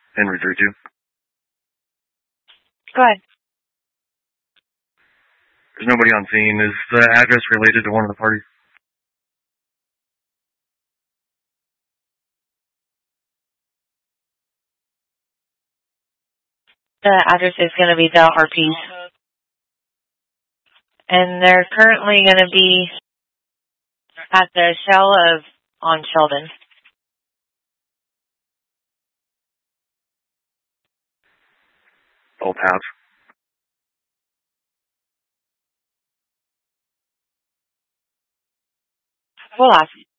Henry 32. Go ahead. There's nobody on scene. Is the address related to one of the parties? The address is going to be the Harpies. And they're currently going to be at the Shell on Sheldon. All tabs. We'll ask.